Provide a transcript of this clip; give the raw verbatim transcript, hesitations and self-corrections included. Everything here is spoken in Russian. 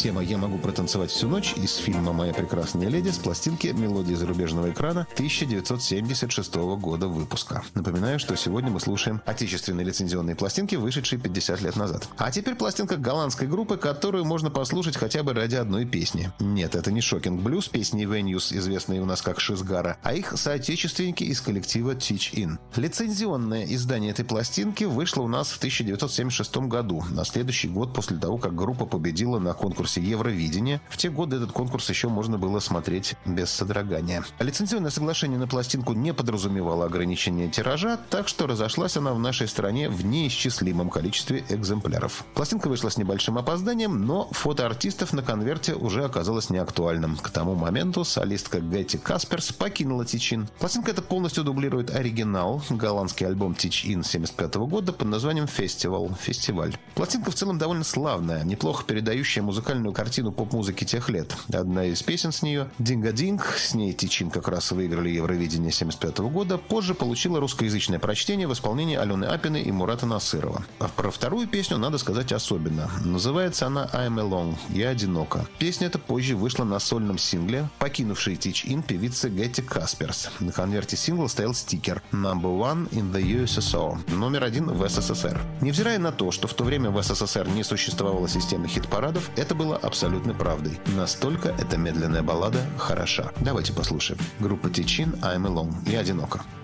Тема «Я могу протанцевать всю ночь» из фильма «Моя прекрасная леди» с пластинки «Мелодии зарубежного экрана» тысяча девятьсот семьдесят шестого года выпуска. Напоминаю, что сегодня мы слушаем отечественные лицензионные пластинки, вышедшие пятьдесят лет назад. А теперь пластинка голландской группы, которую можно послушать хотя бы ради одной песни. Нет, это не Shocking Blue с песней Venues, известной у нас как Шизгара, а их соотечественники из коллектива Teach In. Лицензионное издание этой пластинки вышло у нас в тысяча девятьсот семьдесят шестом году, на следующий год после того, как группа победила на конкурсе Евровидения. В те годы этот конкурс еще можно было смотреть без содрогания. Лицензионное соглашение на пластинку не подразумевало ограничения тиража, так что разошлась она в нашей стране в неисчислимом количестве экземпляров. Пластинка вышла с небольшим опозданием, но фото артистов на конверте уже оказалось неактуальным. К тому моменту солистка Гетти Касперс покинула Teach In. Пластинка эта полностью дублирует оригинал, голландский альбом Teach In семьдесят пятого года под названием Festival, фестиваль. Пластинка в целом довольно славная, неплохо передающая музыкальную картину поп-музыки тех лет. Одна из песен с нее, «Динга Динг», с ней Teach In как раз выиграли Евровидение семьдесят пятого года, позже получила русскоязычное прочтение в исполнении Алены Апиной и Мурата Насырова. А про вторую песню надо сказать особенно. Называется она «I'm Alone», «Я одинока». Песня эта позже вышла на сольном сингле, покинувшей Teach In певицы Гетти Касперс. На конверте сингла стоял стикер «Number one in the ю эс эс ар», номер один в СССР. Невзирая на то, что в то время в СССР не существовало системы хит-парадов, это было абсолютной правдой. Настолько эта медленная баллада хороша. Давайте послушаем. Группа Teach In, «I'm Alone», «Я одинока».